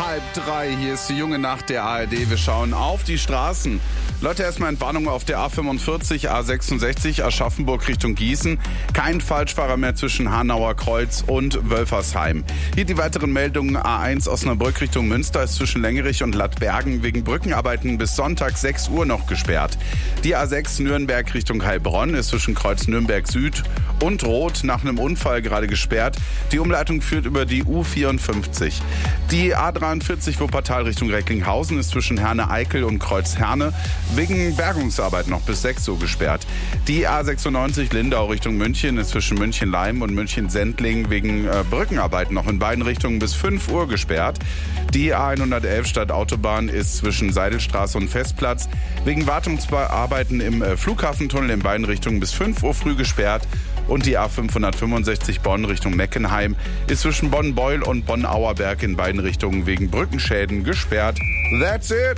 2:30, hier ist die junge Nacht der ARD. Wir schauen auf die Straßen. Leute, erstmal Entwarnung auf der A45, A66, Aschaffenburg Richtung Gießen. Kein Falschfahrer mehr zwischen Hanauer Kreuz und Wölfersheim. Hier die weiteren Meldungen. A1 Osnabrück Richtung Münster ist zwischen Längerich und Lattbergen wegen Brückenarbeiten bis Sonntag 6 Uhr noch gesperrt. Die A6 Nürnberg Richtung Heilbronn ist zwischen Kreuz Nürnberg Süd und Rot nach einem Unfall gerade gesperrt. Die Umleitung führt über die U54. Die A43 Wuppertal Richtung Recklinghausen ist zwischen Herne-Eickel und Kreuz Herne wegen Bergungsarbeit noch bis 6 Uhr gesperrt. Die A96 Lindau Richtung München ist zwischen München-Leim und München-Sendling wegen Brückenarbeit noch in beiden Richtungen bis 5 Uhr gesperrt. Die A111 Stadtautobahn ist zwischen Seidelstraße und Festplatz wegen Wartungsarbeiten im Flughafentunnel in beiden Richtungen bis 5 Uhr früh gesperrt. Und die A565 Bonn Richtung Meckenheim ist zwischen Bonn-Beul und Bonn-Auerberg in beiden Richtungen wegen Brückenschäden gesperrt. That's it!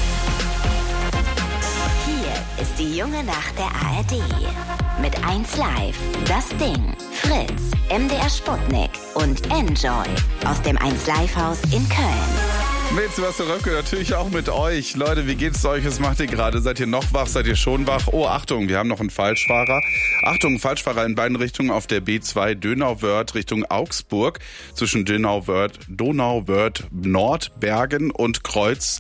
Hier ist die junge Nacht der ARD. Mit 1Live, Das Ding, Fritz, MDR Sputnik und Enjoy aus dem 1Live-Haus in Köln. Mit Sebastian Röpke natürlich auch mit euch. Leute, wie geht's euch? Was macht ihr gerade? Seid ihr noch wach? Seid ihr schon wach? Oh, Achtung, wir haben noch einen Falschfahrer. Achtung, Falschfahrer in beiden Richtungen auf der B2 Dönauwörth Richtung Augsburg. Zwischen Dönauwörth Nord, Bergen und Kreuz.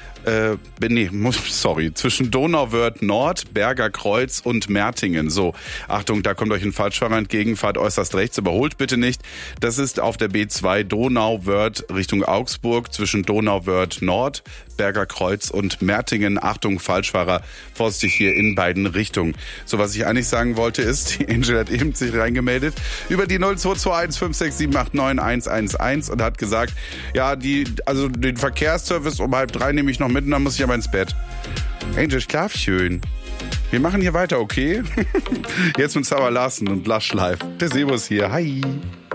Zwischen Donauwörth Nord, Berger Kreuz und Mertingen. So, Achtung, da kommt euch ein Falschfahrer entgegen, fahrt äußerst rechts, überholt bitte nicht. Das ist auf der B2 Donauwörth Richtung Augsburg, zwischen Donauwörth Nord, Berger Kreuz und Mertingen. Achtung, Falschfahrer, vorsichtig hier in beiden Richtungen. So, was ich eigentlich sagen wollte ist, die Angel hat eben sich reingemeldet über die 0221 56789 111 und hat gesagt, ja, den Verkehrsservice um 2:30 nehme ich noch mit und dann muss ich aber ins Bett. Angel, schlaf schön. Wir machen hier weiter, okay? Jetzt mit Sarah Larsen und Lush Life. Der Sebo ist hier. Hi.